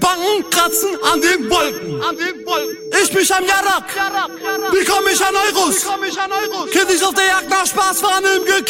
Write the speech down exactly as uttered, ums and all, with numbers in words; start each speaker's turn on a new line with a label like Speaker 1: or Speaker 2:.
Speaker 1: Banken kratzen an den Wolken. Ich bin am Jarak. Wie komm ich an Euros? Kind ich auf der Jagd nach Spaß, waren im Glück.